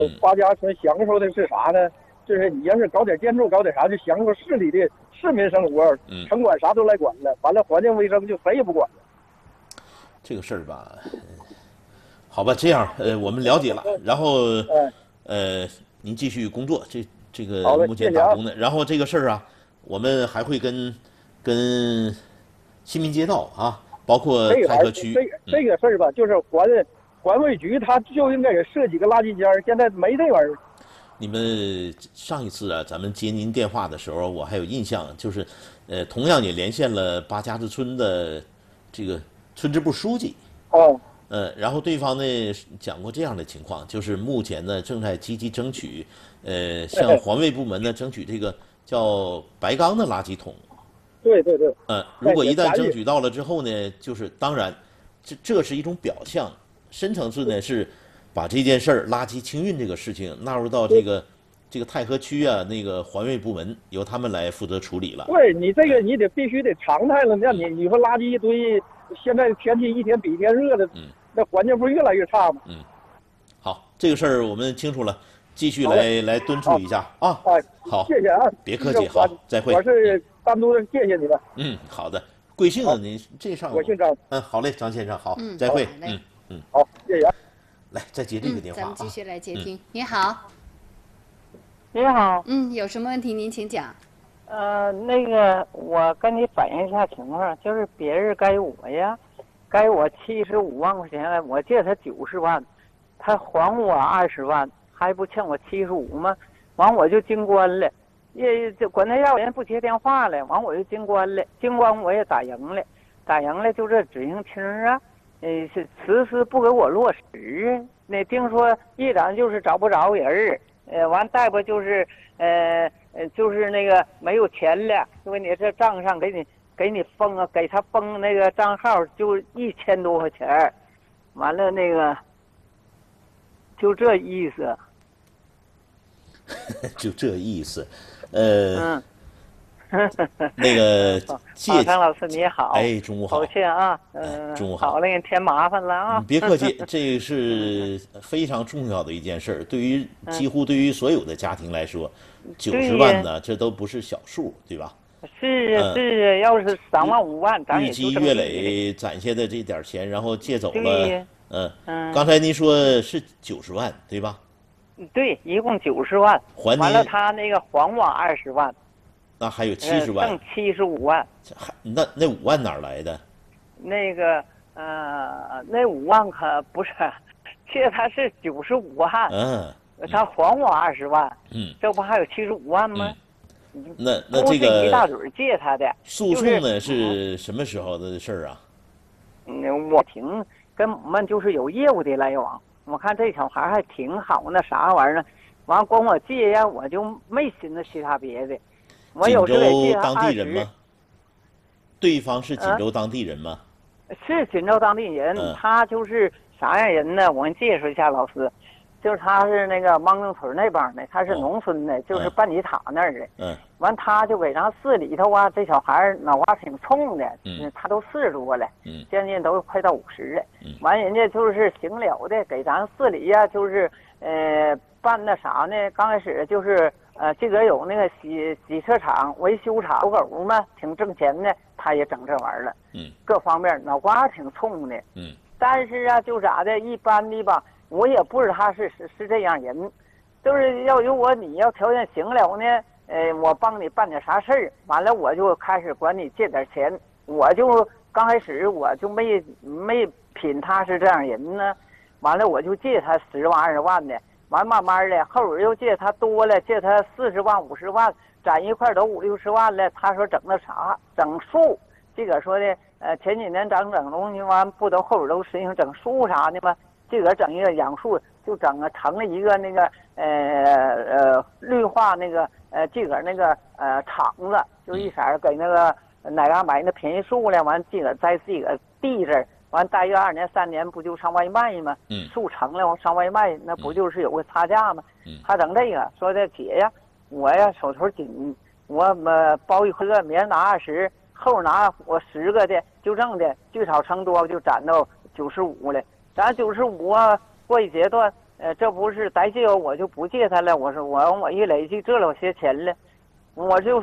八家村享受的是啥呢？就是你要是搞点建筑，搞点啥，就享受市里的市民生活，城管啥都来管了，完了环境卫生就谁也不管了。 这个事儿吧，好吧，这样我们了解了，然后您继续工作，这个目前打工的，然后这个事儿啊，我们还会跟新民街道啊，包括太和区这个事儿吧，就是环卫局他就应该给设几个垃圾间，现在没这玩意儿。 你们上一次啊，咱们接您电话的时候，我还有印象，就是同样也连线了八家子村的这个村支部书记。然后对方呢讲过这样的情况，就是目前呢正在积极争取，向环卫部门呢争取这个叫白钢的垃圾桶。 对。 如果一旦争取到了之后呢，就是当然，这是一种表象，深层次呢是把这件事儿垃圾清运这个事情纳入到这个太和区啊那个环卫部门，由他们来负责处理了。 对你这个你必须得常态了，那你说垃圾一堆，现在天气一天比一天热的，那环境不是越来越差吗？ 好，这个事儿我们清楚了，继续来敦促一下啊。好， 谢谢啊， 别客气，好，再会。 我是单独的谢谢你们。 好的，贵姓啊？您这上我姓张。 好嘞，张先生，好，再会。 好，谢谢。 来，再接这个电话咱们继续来接听。你好。 你好。 有什么问题您请讲。 那个我跟你反映一下情况，就是别人该我75万块钱，我借他90万，他还我20万，还不欠我75吗？完我就进关了，就管他要人不接电话了，完我就进关了，进关我也打赢了，就这执行厅啊，是迟不给我落实啊。那听说一长就是找不着人，完再不就是就是那个没有钱了，因为你这账上给你封啊，给他封那个账号就1000多块钱，完了那个就这意思。 就这意思，那个马昌老师你好， 中午好， 抱歉啊， 中午好， 好了，给你添麻烦了啊。 别客气，这是非常重要的一件事，几乎对于所有的家庭来说，90万呢，这都不是小数，对吧？ 是，要是3万5万，咱日也积月累攒下的这点钱，然后借走了，刚才您说是90万，对吧？ 对，一共90万，完了他那个还我20万， 那还有70万， 剩75万。 那5万哪儿来的？ 那个那5万可不是，借他是95万，他还我20万，这不还有75万吗？ 那这个一大嘴借他的诉讼呢是什么时候的事儿啊？ 我挺跟我们就是有业务的来往。我看这小孩还挺好，那啥玩意儿，完管我借呀，我就没寻思其他别的。我有时得借他当地人吗？对方是锦州当地人吗？ 是锦州当地人，他就是啥样人呢？我给你介绍一下，老师，就是他是那个芒种村那帮的，他是农村的，就是半吉塔那儿的。完他就给咱市里头啊，这小孩脑瓜挺冲的，他都40多了，将近都快到50了。完人家就是行了的，给咱市里呀，就是办那啥呢？刚开始就是这个有那个洗车厂、维修厂，狗狗嘛，挺挣钱的，他也整这玩意儿了。各方面脑瓜挺冲的。但是啊，就咋的，一般的吧，我也不知道他是这样人，就是要有你要条件行了呢。我帮你办点啥事儿，完了我就开始管你借点钱，我就刚开始我就没品他是这样人呢，完了我就借他10万20万的，完慢慢的后边又借他多了，借他40万50万，攒一块都50、60万了。他说整那啥整树，这个说的前几年整东西完不都后边都实行整树啥的吗？这个整一个养树就整成了一个那个绿化那个自个儿那个厂子，就一色给那个哪嘎买那便宜树了，完自个儿在自己个地这儿，完待个2年3年不就上外卖吗？树成了上外卖，那不就是有个差价吗？他整这个说的姐呀，我呀手头紧，我包一个，明儿拿20，后拿我10个的，就挣的聚少成多，就攒到95了。咱95啊，过一阶段， 这不是再借我就不借他了。我说我一累积这老些钱了，我就